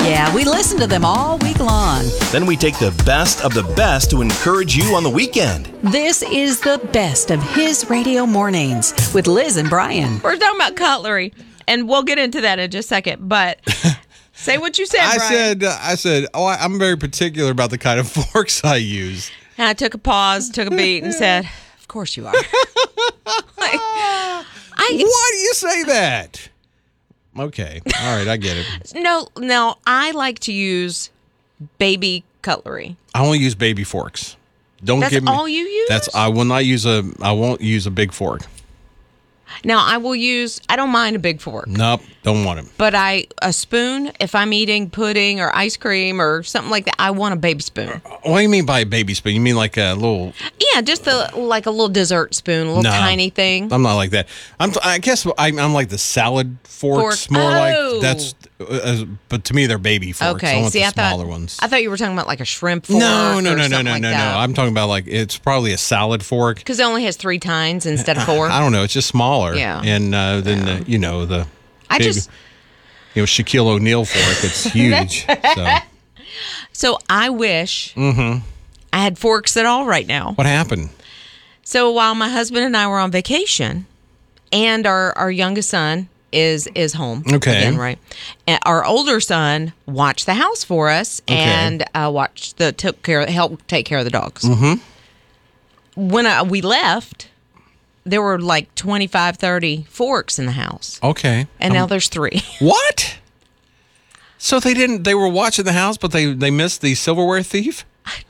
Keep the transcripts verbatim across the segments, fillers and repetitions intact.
Yeah, we listen to them all week long. Then we take the best of the best to encourage you on the weekend. This is the best of His Radio Mornings with Liz and Brian. We're talking about cutlery, and we'll get into that in just a second, but say what you said, I Brian. said, uh, I said, oh, I, I'm very particular about the kind of forks I use. And I took a pause, took a beat, and said, of course you are. like, I, Why do you say that? Okay. All right. I get it. No, no, I like to use baby cutlery. I only use baby forks. Don't That's give me. all you use? That's. I will not use a. I won't use a big fork. Now, I will use, I don't mind a big fork. Nope. Don't want it. But I, a spoon, if I'm eating pudding or ice cream or something like that, I want a baby spoon. What do you mean by a baby spoon? You mean like a little? Yeah, just a, like a little dessert spoon, a little No, tiny thing. I'm not like that. I'm. I guess I'm, I'm like the salad forks. Fork. More Oh. like that's. Uh, but to me, they're baby forks. Okay, I want see, the I thought, smaller ones. I thought you were talking about like a shrimp fork. No, no, or no, no, something no, like no, no. that. I'm talking about like it's probably a salad fork. Because it only has three tines instead of four. I don't know. It's just smaller. Yeah. And uh, then uh, you know the. I big, just. You know, Shaquille O'Neal fork. It's huge. so So I wish Mm-hmm. I had forks at all right now. what happened? So while my husband and I were on vacation, and our, our youngest son is is home. Okay. Again, right. And our older son watched the house for us Okay. and uh, watched the took care helped take care of the dogs. Mm-hmm. When I, we left, there were like twenty-five, thirty forks in the house, Okay. and now there's three. What? So they didn't. They were watching the house, but they they missed the silverware thief.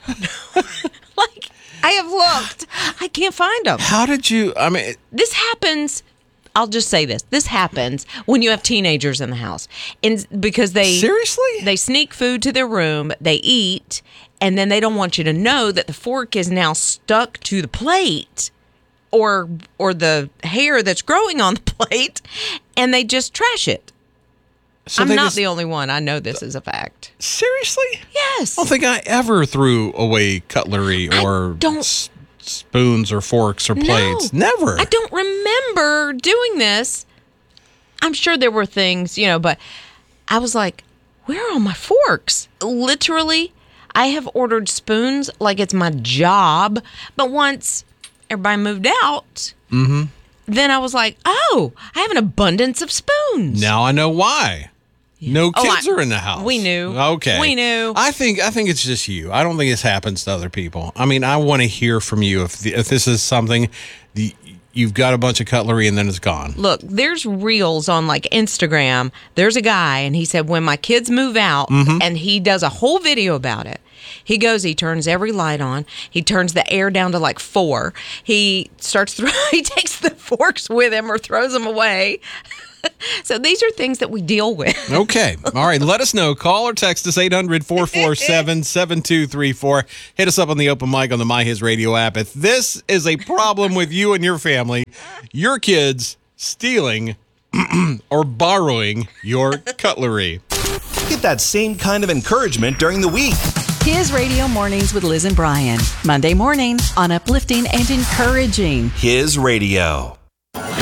Like I have looked, I can't find them. How did you? I mean, This happens. I'll just say this. This happens when you have teenagers in the house. And because they seriously? they sneak food to their room, they eat, and then they don't want you to know that the fork is now stuck to the plate or or the hair that's growing on the plate, and they just trash it. So I'm they not just- the only one. I know this is a fact. Seriously? Yes. I don't think I ever threw away cutlery I or don't- s- spoons or forks or plates. No, Never. I don't remember doing this. I'm sure there were things, you know, but I was like, where are all my forks? Literally, I have ordered spoons like it's my job. But once everybody moved out, mm-hmm. then I was like, oh, I have an abundance of spoons. Now I know why. No Oh, kids I- are in the house. we knew. Okay. We knew. I think I think it's just you. I don't think this happens to other people. I mean, I want to hear from you if the, if this is something the, you've got a bunch of cutlery and then it's gone. Look, there's reels on like Instagram. There's a guy, and he said, when my kids move out, and he does a whole video about it. He goes, he turns every light on. He turns the air down to like four. He starts, throw, he takes the forks with him or throws them away. So these are things that we deal with. Okay. All right. Let us know. Call or text us eight hundred, four four seven, seven two three four. Hit us up on the open mic on the My His Radio app. If this is a problem with you and your family, your kids stealing or borrowing your cutlery. Get that same kind of encouragement during the week. His Radio Mornings with Liz and Brian. Monday morning on Uplifting and Encouraging. His Radio.